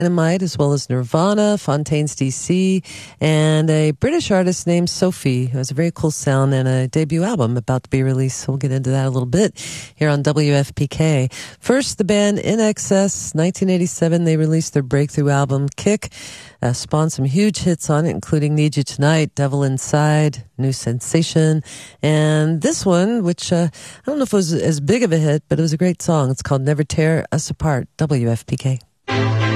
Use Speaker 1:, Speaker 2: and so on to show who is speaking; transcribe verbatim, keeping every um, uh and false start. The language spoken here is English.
Speaker 1: Dynamite, as well as Nirvana, Fontaines D C, and a British artist named Sophie, who has a very cool sound and a debut album about to be released. So we'll get into that a little bit here on W F P K. First, the band In Excess. nineteen eighty-seven, they released their breakthrough album, Kick. Uh, spawned some huge hits on it, including Need You Tonight, Devil Inside, New Sensation, and this one, which uh, I don't know if it was as big of a hit, but it was a great song. It's called Never Tear Us Apart. W F P K.